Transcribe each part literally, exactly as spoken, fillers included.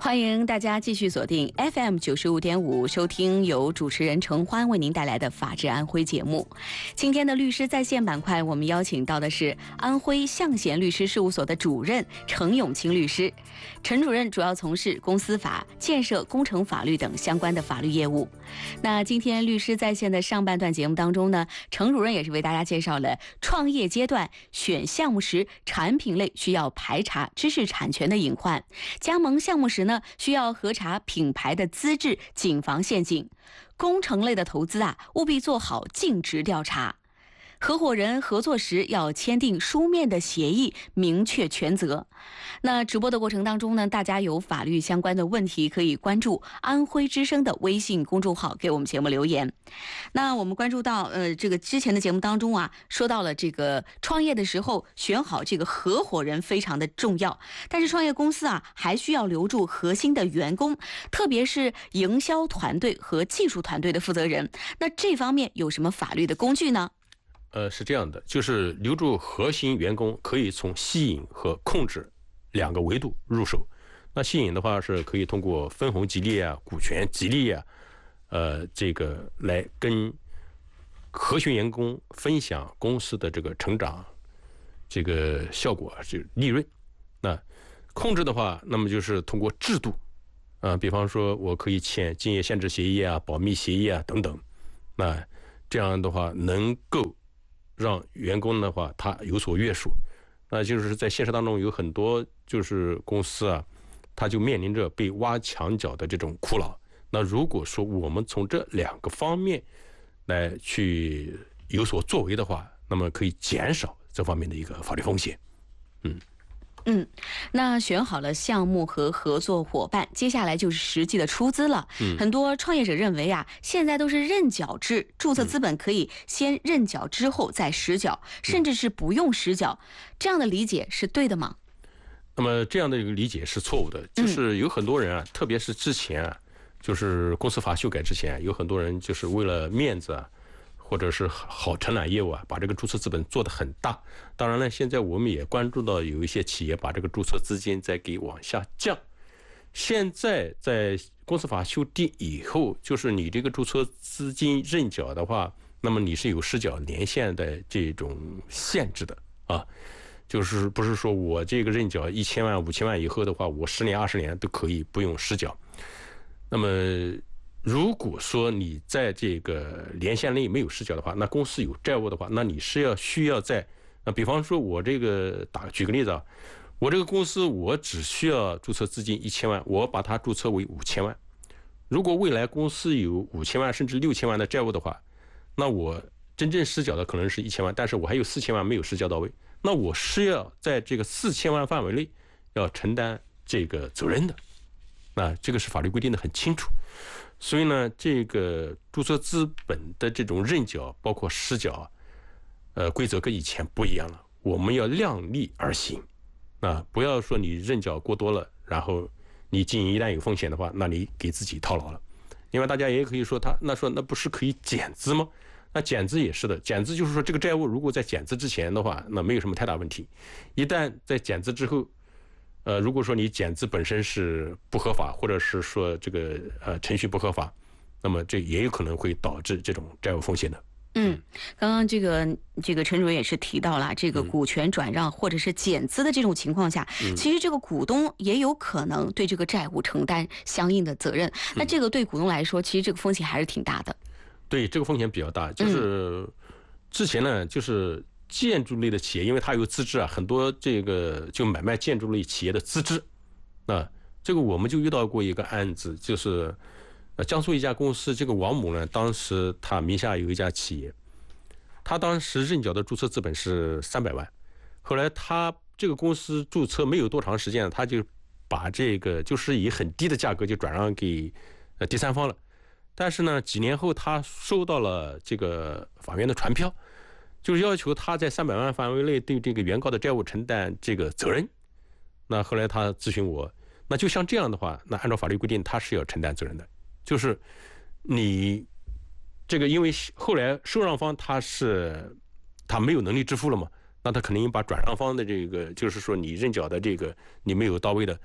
欢迎大家继续锁定 F M 九十五点五，收听由主持人程欢为您带来的《法治安徽》节目。今天的律师在线板块，我们邀请到的是安徽象贤律师事务所的主任程永清律师。陈主任主要从事公司法、建设工程法律等相关的法律业务。那今天律师在线的上半段节目当中呢，程主任也是为大家介绍了创业阶段选项目时产品类需要排查知识产权的隐患，加盟项目时呢需要核查品牌的资质，谨防陷阱。工程类的投资啊，务必做好尽职调查。合伙人合作时要签订书面的协议，明确权责。那直播的过程当中呢，大家有法律相关的问题可以关注安徽之声的微信公众号给我们节目留言。那我们关注到呃这个之前的节目当中啊，说到了这个创业的时候选好这个合伙人非常的重要，但是创业公司啊还需要留住核心的员工，特别是营销团队和技术团队的负责人。那这方面有什么法律的工具呢？ 呃，是这样的，就是留住核心员工可以从吸引和控制两个维度入手。那吸引的话是可以通过分红激励啊、股权激励啊，呃，这个来跟核心员工分享公司的这个成长、这个效果、这个利润。那控制的话，那么就是通过制度啊、呃，比方说我可以签竞业限制协议啊、保密协议啊等等。那这样的话能够让员工的话他有所约束。那就是在现实当中有很多就是公司啊，他就面临着被挖墙脚的这种苦恼。那如果说我们从这两个方面来去有所作为的话，那么可以减少这方面的一个法律风险。嗯嗯，那选好了项目和合作伙伴，接下来就是实际的出资了。嗯，很多创业者认为啊，现在都是认缴制，注册资本可以先认缴之后再实缴，嗯、甚至是不用实缴，这样的理解是对的吗？ 那么这样的一个理解是错误的，就是有很多人啊，嗯、特别是之前啊，就是公司法修改之前，有很多人就是为了面子啊，或者是好承揽业务啊，把这个注册资本做得很大。当然了，现在我们也关注到有一些企业把这个注册资金再给往下降。现在在公司法修订以后，就是你这个注册资金认缴的话，那么你是有实缴年限的这种限制的啊，就是不是说我这个认缴一千万、五千万以后的话，我十年、二十年都可以不用实缴。那么如果说你在这个年限内没有实缴的话，那公司有债务的话，那你是要需要在，那比方说我这个打举个例子啊，我这个公司我只需要注册资金一千万，我把它注册为五千万。如果未来公司有五千万甚至六千万的债务的话，那我真正实缴的可能是一千万，但是我还有四千万没有实缴到位，那我是要在这个四千万范围内要承担这个责任的。那这个是法律规定的很清楚。所以呢，这个注册资本的这种认缴包括实缴，呃，规则跟以前不一样了，我们要量力而行啊，不要说你认缴过多了，然后你经营一旦有风险的话，那你给自己套牢了。另外大家也可以说他那说那不是可以减资吗？那减资也是的，减资就是说这个债务如果在减资之前的话，那没有什么太大问题，一旦在减资之后，呃，如果说你减资本身是不合法，或者是说这个呃程序不合法，那么这也有可能会导致这种债务风险的。 嗯，刚刚这个这个陈主任也是提到了，这个股权转让或者是减资的这种情况下，嗯、其实这个股东也有可能对这个债务承担相应的责任。嗯、那这个对股东来说，其实这个风险还是挺大的。 对，这个风险比较大，就是之前呢，就是建筑类的企业，因为它有资质啊，很多这个就买卖建筑类企业的资质，啊，这个我们就遇到过一个案子，就是呃江苏一家公司，这个王某呢，当时他名下有一家企业，他当时认缴的注册资本是三百万，后来他这个公司注册没有多长时间，他就把这个就是以很低的价格就转让给呃第三方了，但是呢，几年后他收到了这个法院的传票。就是要求他在三百万范围内对这个原告的债务承担这个责任。那后来他咨询我，那就像这样的话，那按照法律规定他是要承担责任的。就是你这个，因为后来受让方他是他没有能力支付了嘛，那他肯定把转让方的这个，就是说你认缴的这个你没有到位的，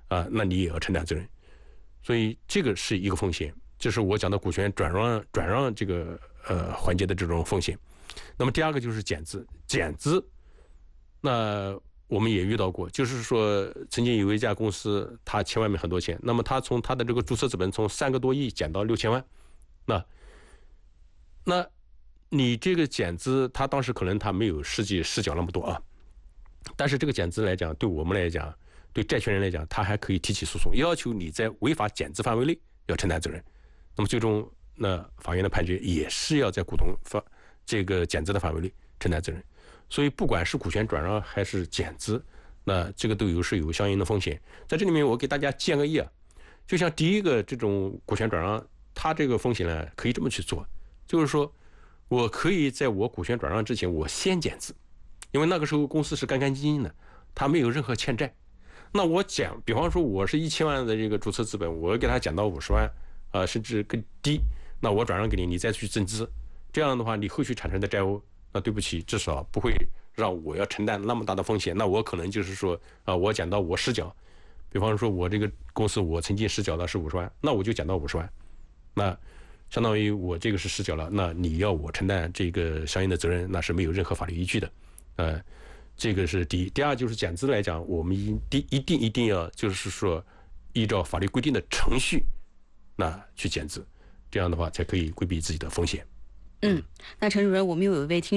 啊，那你也要承担责任。所以这个是一个风险，就是我讲的股权转让转让这个呃环节的这种风险。那么第二个就是减资，减资，那我们也遇到过，就是说曾经有一家公司，他欠外面很多钱，那么他从他的这个注册资本从三个多亿减到六千万，那那你这个减资，他当时可能他没有实际实缴那么多啊，但是这个减资来讲，对我们来讲，对债权人来讲，他还可以提起诉讼，要求你在违法减资范围内要承担责任。那么最终，那法院的判决也是要在股东发这个减资的范围内承担责任。所以不管是股权转让还是减资，那这个都有是有相应的风险。在这里面我给大家建个议啊，就像第一个这种股权转让，它这个风险呢可以这么去做，就是说我可以在我股权转让之前我先减资，因为那个时候公司是干干净净的，它没有任何欠债。那我讲，比方说我是一千万的这个注册资本，我给它减到五十万，啊、呃，甚至更低，那我转让给你，你再去增资，这样的话，你后续产生的债务，那对不起，至少不会让我要承担那么大的风险。那我可能就是说，啊、呃，我减到我实缴，比方说我这个公司我曾经实缴的是五十万，那我就减到五十万，那相当于我这个是实缴了，那你要我承担这个相应的责任，那是没有任何法律依据的，呃。这个是第一，第二就是减资来讲，我们一定一定一定要就是说，依照法律规定的程序，那去减资，这样的话才可以规避自己的风险。 嗯，那陈主任，我们又有一位听。